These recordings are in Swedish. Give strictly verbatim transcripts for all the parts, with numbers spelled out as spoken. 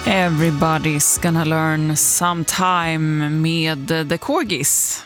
Everybody's gonna learn sometime med The Corgis.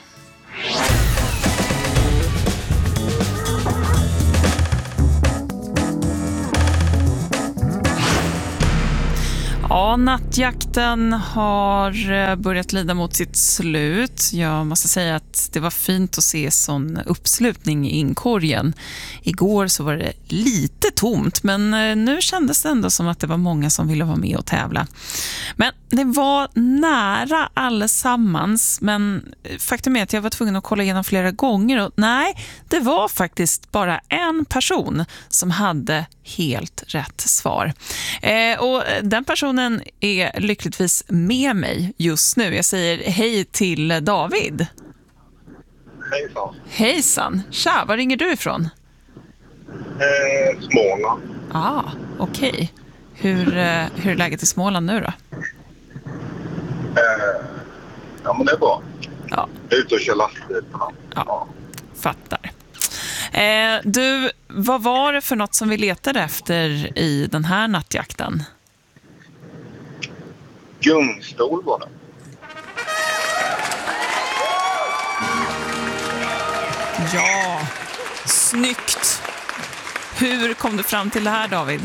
Ja, nattjakten har börjat lida mot sitt slut. Jag måste säga att det var fint att se sån uppslutning i inkorgen. Igår så var det lite tomt, men nu kändes det ändå som att det var många som ville vara med och tävla. Men det var nära allesammans, men faktum är att jag var tvungen att kolla igenom flera gånger och nej, det var faktiskt bara en person som hade helt rätt svar. Eh, och den personen är lyckligtvis med mig just nu. Jag säger hej till David. Hejsan. Hejsan. Tja, var ringer du ifrån? Eh, Småland. Ah, okej. Okay. Hur, eh, hur är läget i Småland nu då? Eh, ja, men det är bra. Ja. Jag är ute och kör lastbil. Ja. Ja, fattar. Eh, du, vad var det för något som vi letade efter i den här nattjakten? Gungstol var det. Ja, snyggt. Hur kom du fram till det här, David?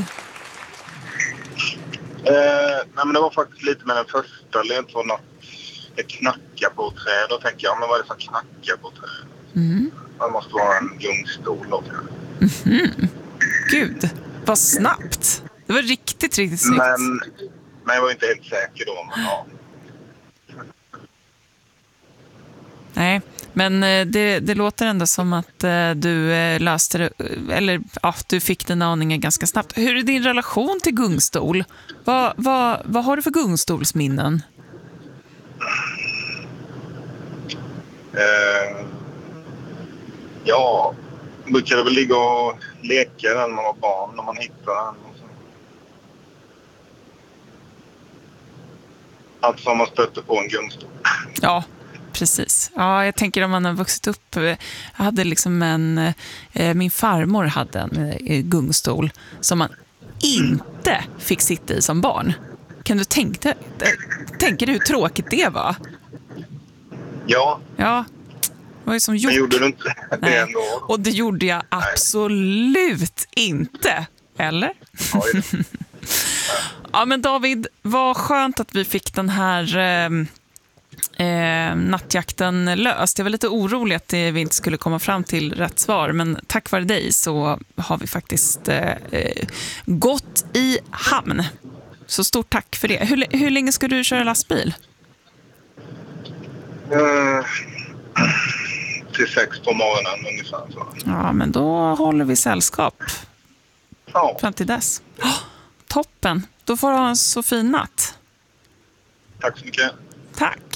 Eh, nej, men det var faktiskt lite med den första ledtråden att det knackar på träd. Då tänker jag, men vad är det som knackar på träd? Mm. Det måste vara en gungstol då. Mm-hmm. Gud, vad snabbt. Det var riktigt, riktigt snyggt. Men, men jag var inte helt säker då. Men, ja. Nej, men det, det låter ändå som att du löste det, eller ja, du fick den aningen ganska snabbt. Hur är din relation till gungstol? Vad, vad, vad har du för gungstolsminnen? Eh, ja, brukade väl ligga och leka när man var barn, när man hittade den. Allt som man stötte på en gungstol. Ja, precis. Ja, jag tänker om man har vuxit upp. Jag hade liksom en, eh, min farmor hade en eh, gungstol som man inte fick sitta i som barn. Kan du tänka, tänka dig hur tråkigt det var? Ja. Ja, det var ju som gjort. Men gjorde du inte det Nej. ändå? Och det gjorde jag absolut inte. Eller? Oj. Ja, men David, vad skönt att vi fick den här eh, eh, nattjakten löst. Jag var lite orolig att vi inte skulle komma fram till rätt svar, men tack vare dig så har vi faktiskt eh, gått i hamn. Så stort tack för det. Hur, hur länge ska du köra lastbil? Uh, till sex på morgonen ungefär. Så. Ja, men då håller vi sällskap. Ja. Fram till dess. Oh, toppen. Då får du ha en så fin natt. Tack så mycket. Tack.